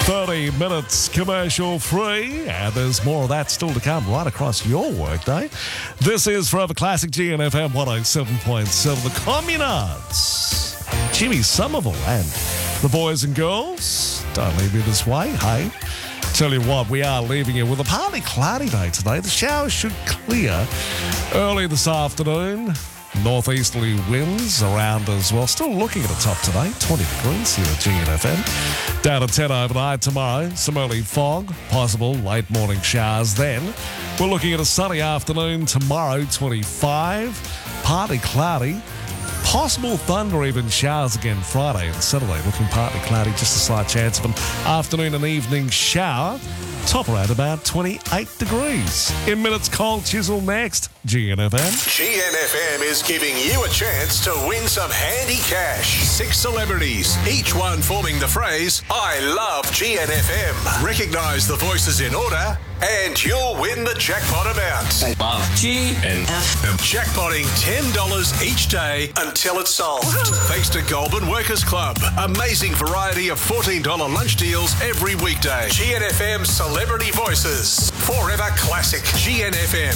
30 minutes commercial free, and there's more of that still to come right across your workday. This is Forever Classic GNFM 107.7. The Communards, Jimmy Somerville, and the boys and girls. Don't leave me this way, hey. Tell you what, we are leaving you with a partly cloudy day today. The showers should clear early this afternoon. Northeasterly winds around as well. Still looking at the top today, 20 degrees here at GNFM. Down to 10 overnight tomorrow. Some early fog, possible late morning showers then. We're looking at a sunny afternoon tomorrow, 25. Partly cloudy. Possible thunder or even showers again Friday and Saturday. Looking partly cloudy, just a slight chance of an afternoon and evening shower. Top around about 28 degrees. In minutes, Cold Chisel next. GNFM. GNFM is giving you a chance to win some handy cash. 6 celebrities, each one forming the phrase, I love GNFM. Recognise the voices in order and you'll win the jackpot amount. I love GNFM. Jackpotting $10 each day until it's solved. Thanks to Goulburn Workers Club. Amazing variety of $14 lunch deals every weekday. GNFM Celebrity Voices. Forever Classic. GNFM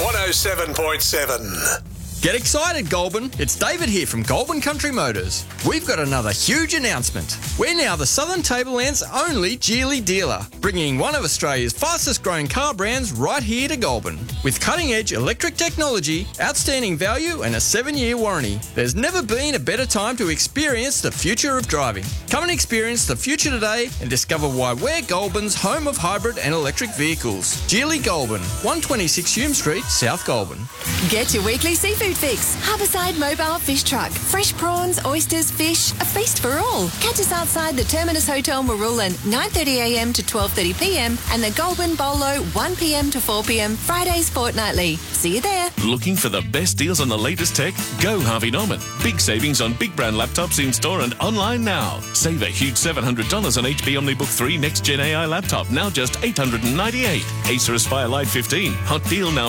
107.7. Get excited, Goulburn. It's David here from Goulburn Country Motors. We've got another huge announcement. We're now the Southern Tableland's only Geely dealer, bringing one of Australia's fastest growing car brands right here to Goulburn. With cutting edge electric technology, outstanding value and a 7-year warranty, there's never been a better time to experience the future of driving. Come and experience the future today and discover why we're Goulburn's home of hybrid and electric vehicles. Geely Goulburn, 126 Hume Street, South Goulburn. Get your weekly seafood fix. Harbourside Mobile Fish Truck. Fresh prawns, oysters, fish, a feast for all. Catch us outside the Terminus Hotel Marulan, 9:30am to 12:30pm, and the Goulburn Bolo, 1pm to 4pm, Fridays fortnightly. See you there. Looking for the best deals on the latest tech? Go Harvey Norman. Big savings on big brand laptops in store and online now. Save a huge $700 on HP OmniBook 3 Next Gen AI laptop, now just $898. Acer Aspire Lite 15. Hot deal now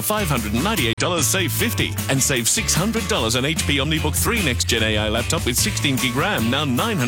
$598, save $50. And save $600 on HP OmniBook 3 Next Gen AI laptop with 16GB RAM, now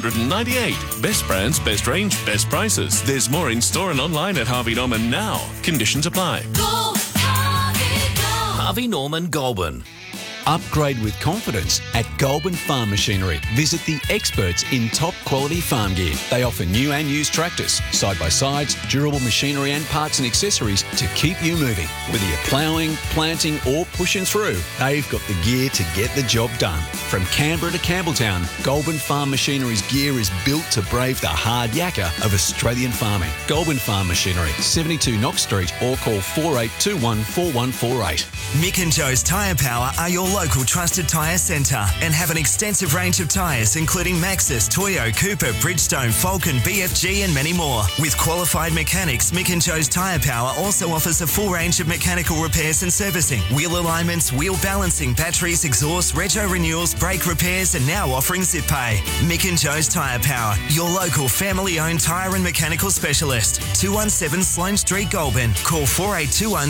$998. Best brands, best range, best prices. There's more in store and online at Harvey Norman now. Conditions apply. Go, Harvey, go. Harvey Norman Goulburn. Upgrade with confidence at Goulburn Farm Machinery. Visit the experts in top quality farm gear. They offer new and used tractors, side-by-sides, durable machinery and parts and accessories to keep you moving. Whether you're ploughing, planting or pushing through, they've got the gear to get the job done. From Canberra to Campbelltown, Goulburn Farm Machinery's gear is built to brave the hard yakka of Australian farming. Goulburn Farm Machinery, 72 Knox Street, or call 4821 4148. Mick and Joe's Tyre Power are your local trusted tyre centre and have an extensive range of tyres including Maxxis, Toyo, Cooper, Bridgestone, Falcon, BFG and many more. With qualified mechanics, Mick and Joe's Tyre Power also offers a full range of mechanical repairs and servicing, wheel alignments, wheel balancing, batteries, exhaust, retro renewals, brake repairs and now offering zip pay. Mick and Joe's Tyre Power, your local family-owned tyre and mechanical specialist. 217 Sloane Street, Goulburn. Call 4821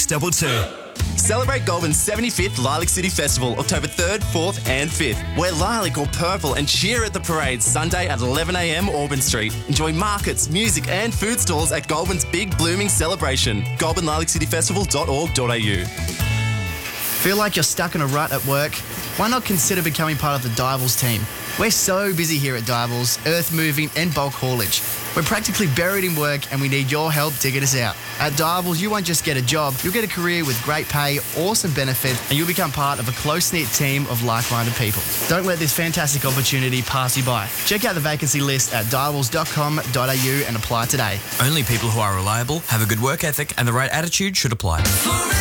3622. Celebrate Goulburn's 75th Lilac City Festival, October 3rd, 4th and 5th. Wear lilac or purple and cheer at the parade Sunday at 11am Auburn Street. Enjoy markets, music and food stalls at Goulburn's big blooming celebration. GoulburnLilacCityFestival.org.au. Feel like you're stuck in a rut at work? Why not consider becoming part of the Diables team? We're so busy here at Diables, earth moving and bulk haulage. We're practically buried in work and we need your help to get us out. At Diables, you won't just get a job, you'll get a career with great pay, awesome benefits, and you'll become part of a close-knit team of like-minded people. Don't let this fantastic opportunity pass you by. Check out the vacancy list at diables.com.au and apply today. Only people who are reliable, have a good work ethic and the right attitude should apply.